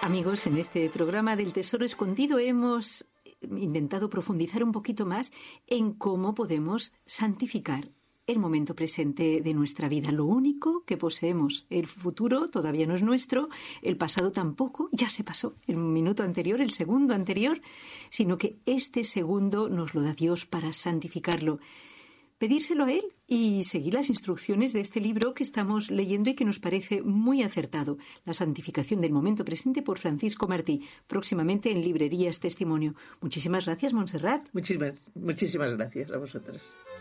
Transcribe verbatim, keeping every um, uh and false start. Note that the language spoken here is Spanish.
Amigos, en este programa del Tesoro Escondido hemos intentado profundizar un poquito más en cómo podemos santificar el momento presente de nuestra vida, lo único que poseemos. El futuro todavía no es nuestro, el pasado tampoco, ya se pasó, el minuto anterior, el segundo anterior, sino que este segundo nos lo da Dios para santificarlo. Pedírselo a Él y seguir las instrucciones de este libro que estamos leyendo y que nos parece muy acertado. La santificación del momento presente, por Francisco Martí, próximamente en Librerías Testimonio. Muchísimas gracias, Montserrat. Muchísimas, muchísimas gracias a vosotras.